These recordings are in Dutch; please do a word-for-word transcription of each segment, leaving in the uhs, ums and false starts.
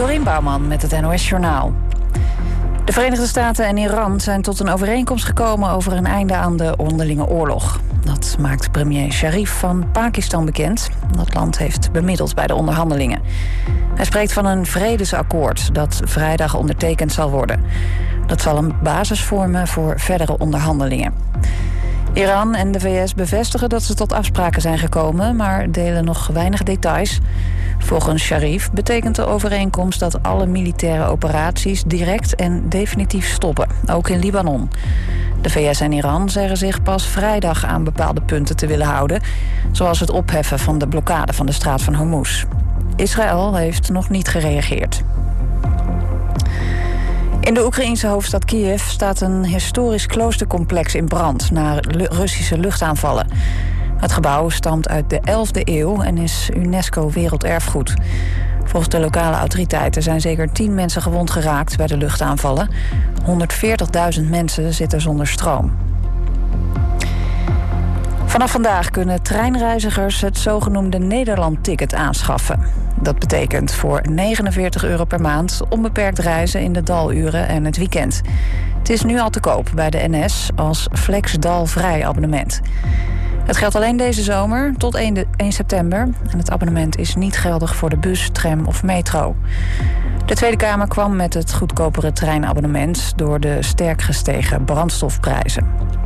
Dorien Bouwman met het N O S Journaal. De Verenigde Staten en Iran zijn tot een overeenkomst gekomen over een einde aan de onderlinge oorlog. Dat maakt premier Sharif van Pakistan bekend. Dat land heeft bemiddeld bij de onderhandelingen. Hij spreekt van een vredesakkoord dat vrijdag ondertekend zal worden. Dat zal een basis vormen voor verdere onderhandelingen. Iran en de V S bevestigen dat ze tot afspraken zijn gekomen, maar delen nog weinig details. Volgens Sharif betekent de overeenkomst dat alle militaire operaties direct en definitief stoppen, ook in Libanon. De V S en Iran zeggen zich pas vrijdag aan bepaalde punten te willen houden, zoals het opheffen van de blokkade van de straat van Hormuz. Israël heeft nog niet gereageerd. In de Oekraïense hoofdstad Kiev staat een historisch kloostercomplex in brand na Russische luchtaanvallen. Het gebouw stamt uit de elfde eeuw en is UNESCO Werelderfgoed. Volgens de lokale autoriteiten zijn zeker tien mensen gewond geraakt bij de luchtaanvallen. honderdveertigduizend mensen zitten zonder stroom. Vanaf vandaag kunnen treinreizigers het zogenoemde Nederland-ticket aanschaffen. Dat betekent voor negenenveertig euro per maand onbeperkt reizen in de daluren en het weekend. Het is nu al te koop bij de N S als Flex-Dal-vrij abonnement. Het geldt alleen deze zomer tot één september. En het abonnement is niet geldig voor de bus, tram of metro. De Tweede Kamer kwam met het goedkopere treinabonnement door de sterk gestegen brandstofprijzen.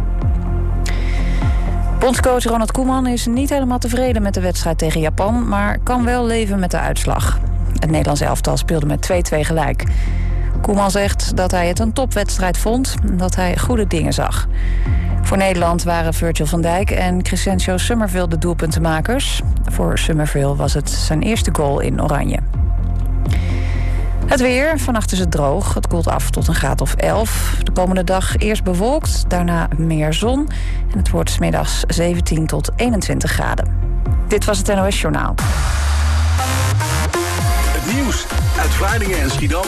Bondscoach Ronald Koeman is niet helemaal tevreden met de wedstrijd tegen Japan, maar kan wel leven met de uitslag. Het Nederlands elftal speelde met twee-twee gelijk. Koeman zegt dat hij het een topwedstrijd vond en dat hij goede dingen zag. Voor Nederland waren Virgil van Dijk en Crescencio Summerville de doelpuntenmakers. Voor Summerville was het zijn eerste goal in oranje. Het weer, vannacht is het droog. Het koelt af tot een graad of elf. De komende dag eerst bewolkt, daarna meer zon. En het wordt 's middags zeventien tot eenentwintig graden. Dit was het N O S Journaal. Het nieuws uit Vlaardingen en Schiedam.